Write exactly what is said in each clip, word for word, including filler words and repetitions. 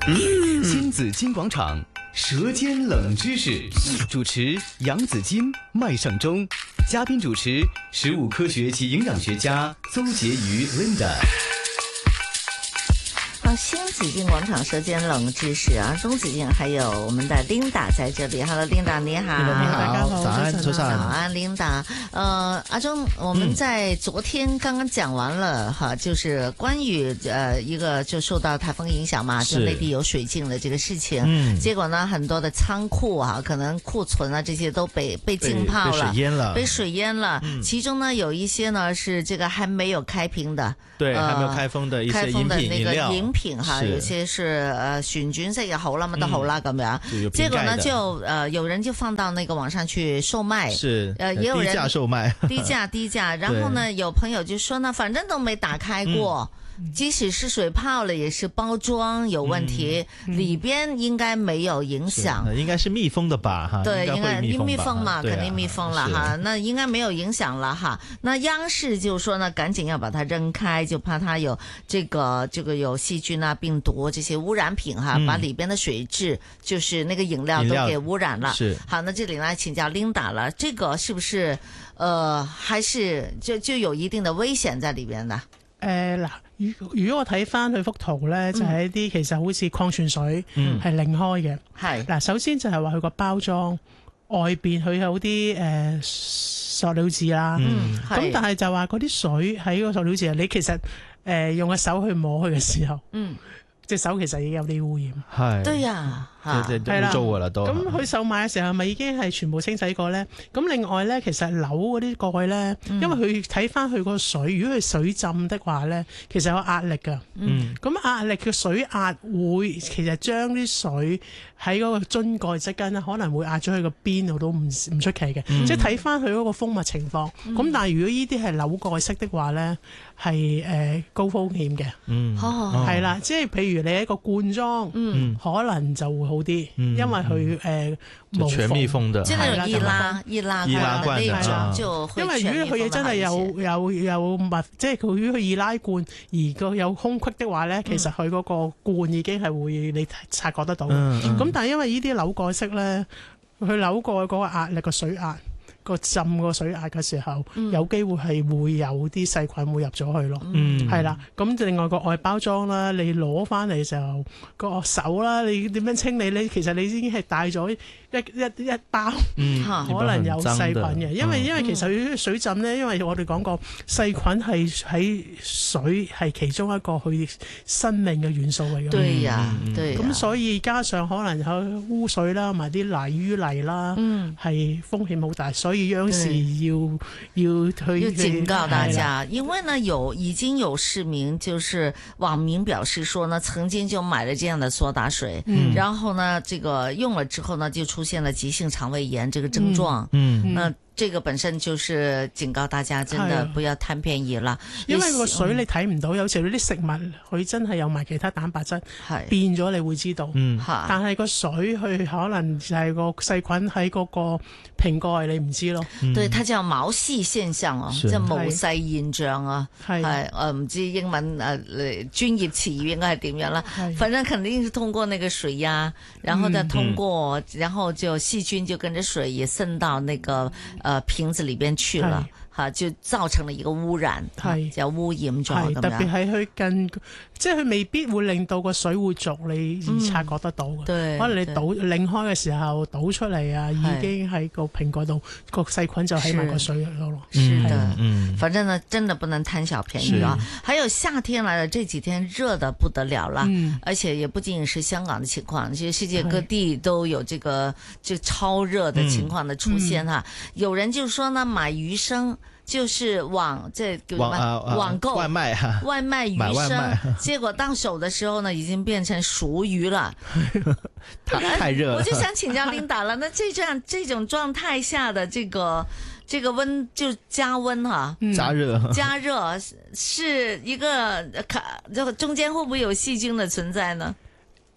新紫金广场舌尖冷知识，主持杨紫金、麦尚中，嘉宾主持食物科学及营养学家邹婕妤 Linda。 好，新紫金广场舌尖冷知识啊，钟子健还有我们的 Linda 在这里。Hello Linda， 你好。 你好，大家好， 早安，早早安。 安 Linda。呃，阿钟，我们在昨天刚刚讲完了、嗯、哈，就是关于呃一个就受到台风影响嘛，就内地有水浸的这个事情。嗯。结果呢，很多的仓库啊，可能库存啊这些都被被浸泡了， 被水淹了， 被水淹了。嗯、其中呢，有一些呢是这个还没有开瓶的， 对， 呃、 还没有開封的一些飲品飲料。 飲品哈，有些是呃旋轉式也好啦，乜都好啦咁樣。結果呢就呃有人就放到那個網上去售賣， 是呃也有人低價售賣， 低價低價。然後呢，有朋友就說呢，反正都沒打開過。嗯即使是水泡了，也是包裝有問題，嗯、裏邊應該沒有影響。 應該是密封的吧？哈， 對，應該密封密封嘛，肯定密封了哈。那應該沒有影響了哈。那央視就說呢，趕緊要把它扔開，就怕它有這個這個有細菌啊、病毒這些污染品哈，嗯、把裏邊的水質就是那個飲料都給污染了。是。好，那這裡呢，請教 Linda 了，這個是不是呃還是就就有一定的危險在裏邊的？ 誒嗱，如如果我睇翻佢幅圖咧，就係一啲其實好似礦泉水係擰開嘅。係嗱、嗯，首先就係話佢個包裝外邊佢有啲誒、呃、塑料紙啦，咁、嗯、但係就話嗰啲水喺個塑料紙，你其實誒、呃、用個手去摸佢嘅時候，嗯，隻手其實已經有啲污染。係，對呀。 係啦， 咁佢售賣嘅時候咪已經係全部清洗過咧？咁另外咧，其實樓嗰啲蓋咧，嗯、因為佢睇翻佢個水，如果佢水浸的話咧，其實有壓力㗎。嗯，咁壓力嘅水壓會其實將啲水喺嗰個樽蓋之間咧，可能會壓咗去個邊度都唔唔出奇嘅。嗯、即係睇翻佢嗰個封密情況。咁、嗯、但係如果呢啲係扭蓋式的話咧，係誒、呃、高風險嘅。嗯，係啦、哦，即係譬如你一個罐裝，嗯，可能就會好啲，因為佢誒冇全密封的， 即係那種易拉易拉易拉罐嘅那種， 因為如果佢真係有有有密，即係佢如果佢易拉罐而個有空隙的話咧，其實佢嗰個罐已經係會你察覺得到。咁、嗯嗯、但係因為呢啲扭蓋式咧，佢扭蓋嗰個壓力個水壓。個浸個水壓嘅時候，嗯、有機會係會有啲細菌會入咗去咯，係啦、嗯。咁另外個外包裝啦，你攞翻嚟時候個手啦，你點樣清理咧？其實你已經係帶咗一一一包，嗯、可能有細菌嘅。因為、嗯、因為其實水浸咧，因為我哋講過細菌係喺水係其中一個佢生命嘅元素嚟嘅。 對呀，對呀。 咁所以加上可能有污水啦，同埋啲泥淤泥啦，係、嗯、風險好大，所以。央視要要去要警告大家，因為呢有已經有市民就是網民表示說呢，曾經就買了這樣的蘇打水，嗯，然後呢，這個用了之後呢，就出現了急性腸胃炎這個症狀，嗯，那。這個本身就是警告大家，真的不要貪便宜啦。 因為個水你睇唔到，有時候啲食物佢真係有埋其他蛋白質，變咗你會知道。嗯，但係個水佢可能就係個細菌喺嗰個瓶蓋，你唔知咯。 對，它叫毛細現象啊，即係毛細現象啊。係誒，唔知英文誒專業詞語應該係點樣啦？反正肯定是通過那個水壓，然後再通過，然後就細菌就跟着水也滲到那個。呃，瓶子裏邊去了，哈，就造成了一個污染，係就污染咗咁樣。 特別係佢近，即係佢未必會令到個水會濁，你而察覺得到嘅。對，可能你倒擰開嘅時候倒出嚟啊，已經喺個瓶蓋度個細菌就喺埋個水度咯。 是的，嗯，反正呢，真的不能貪小便宜啊。還有夏天來了，這幾天熱得不得了啦，而且也不僅僅是香港的情況，其實世界各地都有這個就超熱的情況的出現哈。有人就說呢，買魚生就是網這叫什麼網購外賣哈， 外賣魚生，結果到手的時候呢，已經變成熟魚了。 太熱了， 我就想請教Linda了，那這樣這種狀態下的這個這個溫就加溫哈， 加熱加熱是一個，這個中間會不會有細菌的存在呢？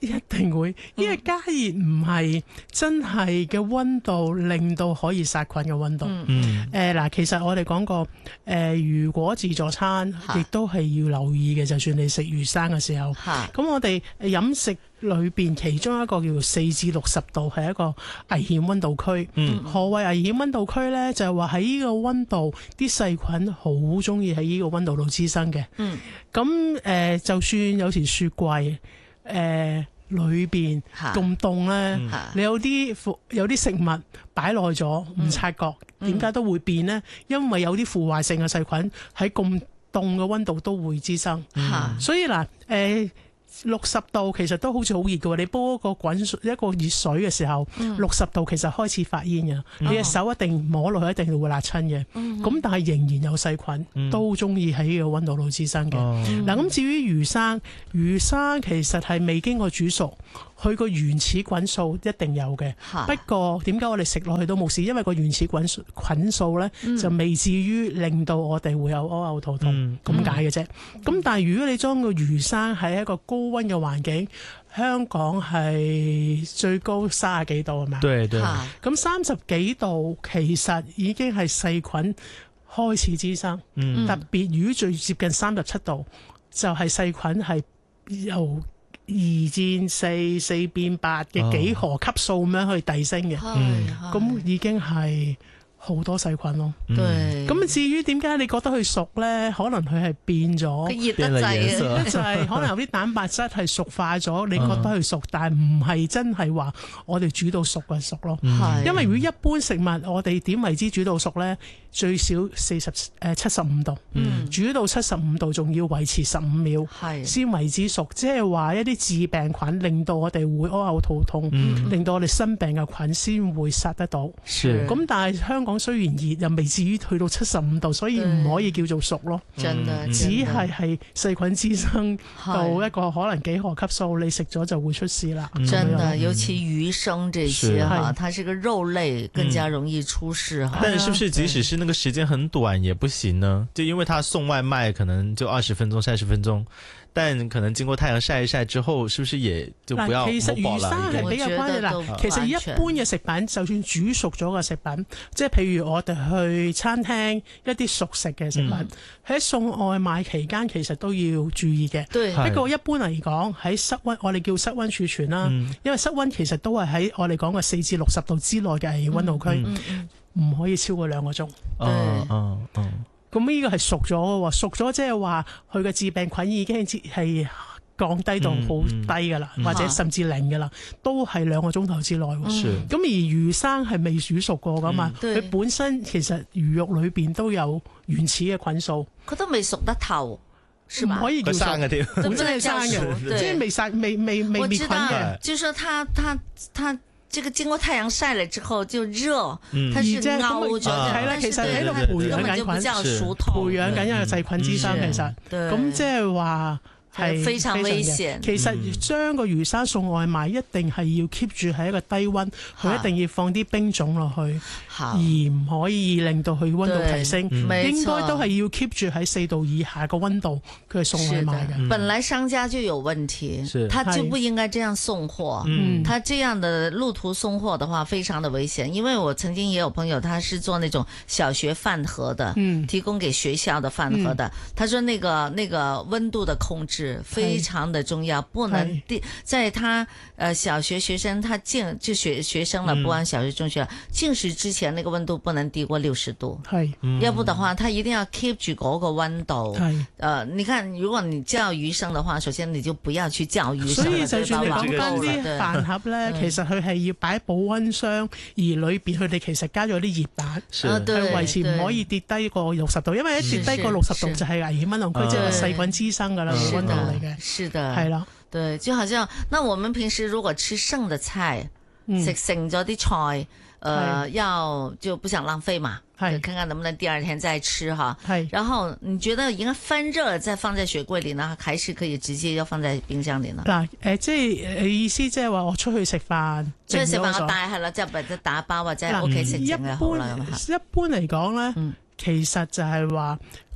一定會，因為加熱唔係真係嘅溫度令到可以殺菌嘅溫度。 嗯， 誒嗱、呃，其實我哋講過，誒、呃、如果自助餐亦都係要留意嘅，就算你食魚生嘅時候，咁我哋飲食裏邊其中一個叫做四至六十度係一個危險溫度區。嗯，何謂危險溫度區咧？就係話喺呢個溫度，啲細菌好中意喺呢個溫度度滋生嘅。嗯，咁誒、呃，就算有時雪櫃誒。呃裏邊咁凍咧，嗯、你有啲有啲食物擺耐咗唔察覺，點解、嗯、都會變呢？因為有啲腐壞性嘅細菌喺咁凍嘅溫度都會滋生，嗯、所以嗱，誒六十度其實都好似好熱嘅，你煲一個滾水一個熱水嘅時候，六十、嗯、度其實開始發煙嘅，嗯、你嘅手一定摸落去一定會辣親嘅，咁、嗯、但係仍然有細菌、嗯、都中意喺呢個溫度度滋生嘅。嗱咁、嗯、至於魚生，魚生其實係未經過煮熟。佢個原始菌素一定有嘅，哈不過點解我哋食落去都冇事？因為個原始菌素菌素咧、嗯、就未至於令到我哋會有屙嘔肚痛咁解嘅啫。咁、嗯、但係如果你裝個魚生喺一個高溫嘅環境，香港係最高三十幾度係咪？對對。咁三十幾度其實已經係細菌開始滋生，嗯、特別如果最接近三十七度，就係、是、細菌係由二戰四四變八嘅幾何級數咁樣去遞升嘅，咁、嗯、已經係好多細菌咯。對，咁至於點解你覺得佢熟咧？可能佢係變咗， 熱得滯， 就係可能有啲蛋白質係熟化咗，你覺得佢熟，但係唔係真係話我哋煮到熟嘅熟咯。嗯、因為如果一般食物我哋點為之煮到熟咧？最少四十誒七十五度，嗯、煮到七十五度，仲要維持十五秒，先為之熟。即係話一啲致病菌令到我哋會屙嘔肚痛，嗯、令到我哋生病嘅菌先會殺得到。咁是但係香港雖然熱，又未至於去到七十五度，所以唔可以叫做熟咯。真的，只係係細菌滋生到一個可能幾何級數，你食咗就會出事啦。 真的，尤其魚生這些哈，它是個肉類，更加容易出事哈。 但是不是即使是那個時間很短也不行呢？就因為他送外賣可能就二十分鐘、三十分鐘，但可能經過太陽曬一曬之後，是不是也就不要？ 其實魚生係比較關鍵啦。其實一般嘅食品，就算煮熟咗嘅食品，即係譬如我哋去餐廳一啲熟食嘅食品，喺、嗯、送外賣期間，其實都要注意嘅。對不過一般嚟講，喺室溫，我哋叫室溫儲存啦，嗯、因為室溫其實都係喺我哋講嘅四至六十度之內嘅溫度區。嗯嗯嗯唔可以超過兩個鐘。 哦哦哦。 咁呢個係熟咗嘅喎，熟咗即係話佢嘅致病菌已經係降低到好低㗎啦，嗯嗯、或者甚至零㗎啦，嗯、都係兩個鐘頭之內。咁、嗯、而魚生係未煮熟過㗎嘛，佢、嗯、本身其實魚肉裏邊都有原始嘅菌素， 佢都未熟得透。 唔可以叫生嘅添， 本身係生嘅，即係未殺、未未未滅菌嘅。 就說它它它。這個經過太陽曬了之後就熱，它是勾咗嘅。 係啦，其實喺度培養緊菌，培養緊一個細菌滋生。其實，咁即係話係非常危險。 其實將個魚生送外賣一定係要 keep 住喺一個低溫，佢一定要放啲冰種落去，而唔可以令到佢溫度提升。應該都係要 keep 住喺四度以下個溫度，佢係送外賣嘅。 本來商家就有問題，他就不應該這樣送貨。嗯，他這樣的路途送貨的話，非常的危險。因為我曾經也有朋友，他是做那種小學飯盒的，嗯，提供給學校的飯盒的。他說那個那個溫度的控制非常的重要，不能低。在他呃小學學生，他進就學學生了，不管小學中學進食之前，那個溫度不能低過六十度。係，要不的話，他一定要 keep 住嗰個溫度。係，呃，你看，如果你叫魚生的話，首先你就不要去叫魚生。所以就算你講翻啲飯盒咧，其實佢係要擺保溫箱，而裏邊佢哋其實加咗啲熱板，去維持唔可以跌低過六十度，因為一跌低過六十度就係危險溫度區，即係細菌滋生噶啦。嚟嘅，是的，係啦，對，就好像，那我們平時如果吃剩的菜，食剩咗啲菜，呃，要就不想浪費嘛，係，看看能不能第二天再吃哈，係，然後你覺得應該翻熱再放在雪櫃裏呢，還是可以直接要放在冰箱裏呢？嗱，誒，即係意思即係話我出去食飯，出去食飯我帶係啦，即係或者打包或者喺屋企食剩嘅好啦，一般嚟講咧，其實就係話。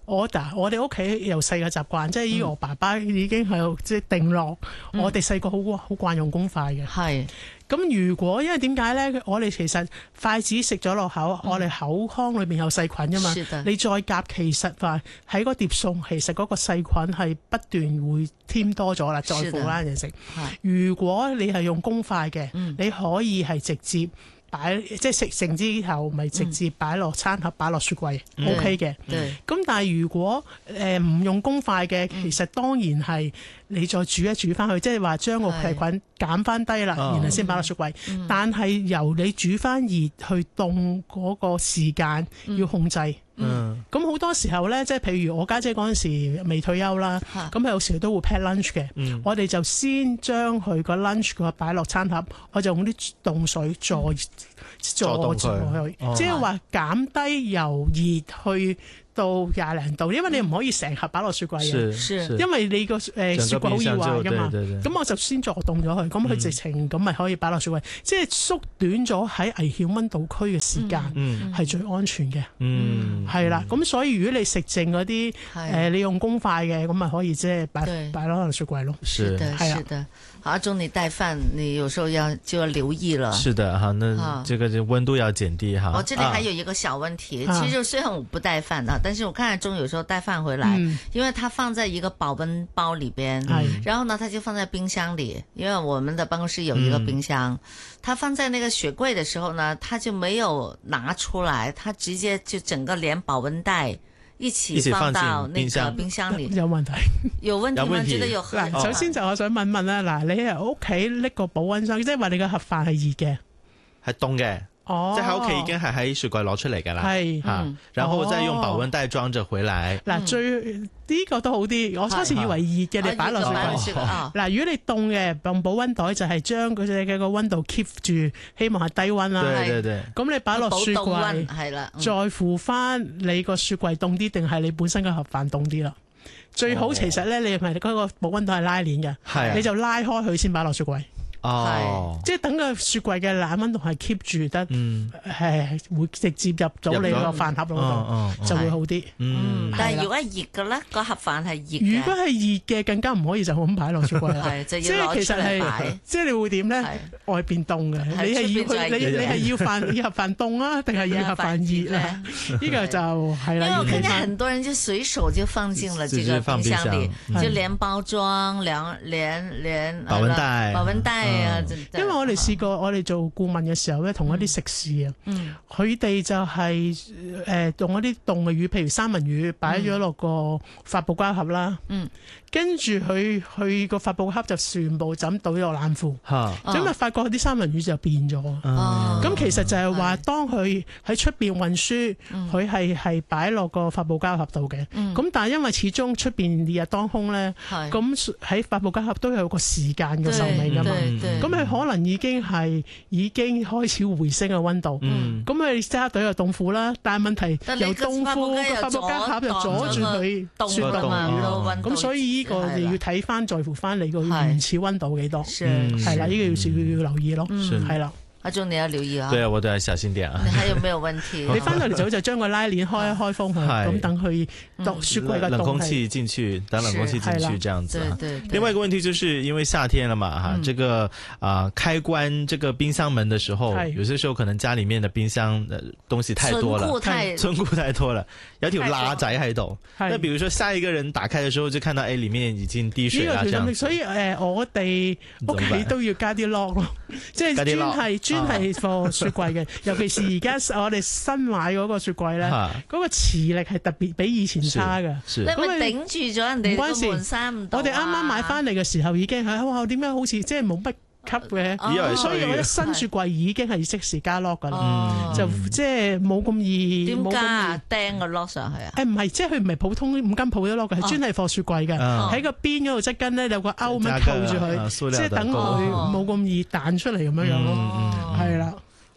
order，我哋屋企由細嘅習慣，即係依我爸爸已經係即係定落， 嗯、 我哋細個好好慣用公筷嘅。 係咁如果因為點解咧？我哋其實筷子食咗落口，嗯、我哋口腔裏邊有細菌㗎嘛。你再夾，其實話喺嗰碟餸，其實嗰個細菌係不斷會添多咗啦，再附啦人食。如果你係用公筷嘅，嗯、你可以係直接。擺即係食成之後，咪直接擺落餐盒，擺落雪櫃 ，O K 嘅。咁但係如果誒唔用公筷嘅，其實當然係你再煮一煮翻去，即係話將個細菌減翻低啦，然後先擺落雪櫃。但係由你煮翻熱去凍嗰個時間要控制。嗯，咁好多時候咧，即係譬如我家姐嗰陣時未退休啦，咁有時都會 pack lunch 嘅。嗯、我哋就先將佢個 lunch 個擺落餐盒，我就用啲凍水再再過去，即係話減低由熱去到廿零度，因為你唔可以成盒擺落雪櫃嘅，因為你個誒、呃、雪櫃好易壞噶嘛。咁我就先作凍咗佢，咁佢直情咁咪可以擺落雪櫃，即係縮短咗喺危險溫度區嘅時間，係、嗯、最安全嘅。嗯，係啦。咁所以如果你食剩嗰啲誒，你用公筷嘅，咁咪可以即係擺擺落雪櫃咯。 是的，是的。阿忠，你帶飯，你有時候要就要留意了。 是的，哈，那這個溫度要減低哈。 我這裡還有一個小問題，啊、其實雖然我不帶飯啊，但是我看阿忠有時候帶飯回來，嗯、因為他放在一個保溫包裡邊，嗯、然後呢，他就放在冰箱裡，因為我們的辦公室有一個冰箱，嗯、他放在那個雪櫃的時候呢，他就沒有拿出來，他直接就整個連保溫袋。一起放到那個冰箱裏， 有問題， 有問題嗎？覺得有嗱， 首先就我想問問啦，嗱，你喺屋企拎個保溫箱，即係話你個盒飯係熱嘅， 係凍嘅。哦，即係喺屋企已經係喺雪櫃攞出嚟㗎啦，係嚇，嗯、然後再用保溫袋裝着回來。嗱、嗯，最呢、呢個都好啲。我初時以為熱嘅，你擺落雪櫃。嗱，如果你凍嘅，用保溫袋就係將佢隻嘅個溫度 keep 住，希望係低溫啦。 對對對。 咁你擺落雪櫃， 係啦， 在乎翻你個雪櫃凍啲定係你本身個盒飯凍啲啦。最好其實咧，你咪嗰個保溫袋係拉鏈嘅，係你就拉開佢先擺落雪櫃。哦，即係等個雪櫃嘅冷溫度係 keep 住得，係會直接入咗你個飯盒嗰度，就會好啲。嗯， 但係如果係熱嘅咧，個盒飯係熱。 如果係熱嘅，更加唔可以就咁擺落雪櫃啦。係， 就要攞出嚟擺。 即係你會點咧？外邊凍嘅，你係要佢，你你係要飯要盒飯凍啊，定係要盒飯熱啊？呢個就係啦。 因為我看見很多人就隨手就放進了這個冰箱裏，就連包裝、連連連保溫袋、 保溫袋。 因為我哋試過，我哋做顧問嘅時候咧，同一啲食肆啊，佢哋、嗯、就係、是、誒、呃、用一啲凍嘅魚，譬如三文魚，擺咗落個發泡膠盒啦。嗯跟住佢佢個發泡盒就全部就咁倒咗落冷庫，咁咪發覺啲三文魚就變咗。咁、哦、其實就係話，當佢喺出邊運輸，佢係係擺落個發泡膠盒度嘅。咁、嗯、但係因為始終出邊烈日當空咧，咁喺發泡膠盒都有個時間嘅壽命㗎嘛。咁佢可能已經係已經開始回升嘅溫度。咁佢即刻倒入凍庫啦。但係問題由凍庫個發泡膠盒就阻住佢雪凍魚，咁所以。呢個你要睇翻，在乎翻你個原始溫度幾多，係啦，呢個要少要留意咯，係啦。 阿忠你要留意啊！ 對啊，我都要小心點啊！ 你還有沒有問題？ 你翻到嚟早就將個拉鏈開一開封佢，咁等佢凍雪櫃嘅冷空氣進去，等冷空氣進去，這樣子。另外一個問題就是因為夏天了嘛，哈，這個啊開關這個冰箱門的時候，有些時候可能家裏面的冰箱東西太多了，存庫太多了，有條罅仔喺度。那比如說下一個人打開的時候就看到誒裏面已經滴水啦，這樣。 所以誒，我哋屋企都要加啲 lock 咯，即係專係專。真係放雪櫃嘅，尤其是而家我哋新買嗰個雪櫃咧，嗰個磁力係特別比以前差嘅。 你咪頂住咗人哋個門閂唔到啊！ 我哋啱啱買翻嚟嘅時候已經係哇，點解好似即係冇乜吸嘅？以為所以我啲新雪櫃已經係即時加 lock 噶啦，就即係冇咁易。 點加釘個 lock 上去啊？ 誒唔係，即係佢唔係普通五金鋪都 lock 嘅，係專係放雪櫃嘅。喺個邊嗰度側跟咧有個勾咁樣套住佢，即係等佢冇咁易彈出嚟咁樣樣咯。係啦，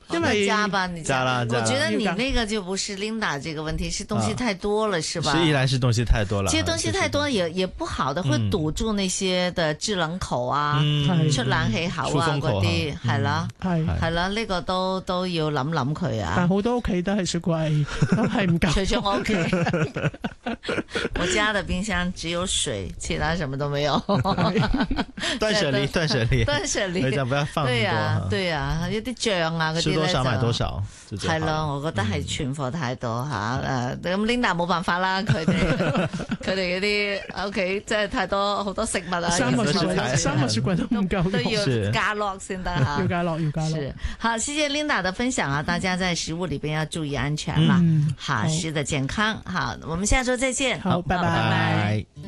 因為加吧，你加啦， 我覺得你那個就不是 Linda 這個問題，是東西太多了，是吧？ 是依然是東西太多了。 其實東西太多也也不好的，會堵住那些的制冷口啊、出冷氣口啊嗰啲，係啦，係係啦，呢個都都要諗諗佢啊。 但好多屋企都係雪櫃，都係唔夠。 除咗我屋企，我家的冰箱只有水，其他什麼都沒有。 斷捨離，斷捨離， 斷捨離， 你就不要放咁多。 對呀，對呀，一啲醬啊嗰啲咧就。吃多少買多少。係咯，我覺得係存貨太多吓，誒，咁 Linda 冇辦法啦，佢哋佢哋嗰啲屋企真係太多好多食物啊， 三個雪櫃，三個雪櫃都唔夠， 都要加落先得吓， 要加落要加落。 是，好，謝謝 Linda 的分享啊，大家在食物裏邊要注意安全啦，好，吃的健康，好，我們下周再見， 好，拜拜。